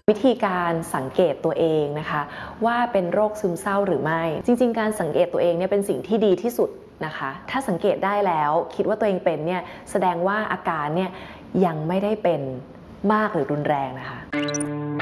วิธีการสังเกตตัวเองนะคะว่าเป็นโรคซึมเศร้าหรือไม่จริงๆการสังเกตตัวเองเนี่ยเป็นสิ่งที่ดีที่สุดนะคะถ้าสังเกตได้แล้วคิดว่าตัวเองเป็นเนี่ยแสดงว่าอาการเนี่ยยังไม่ได้เป็นมากหรือรุนแรงนะคะ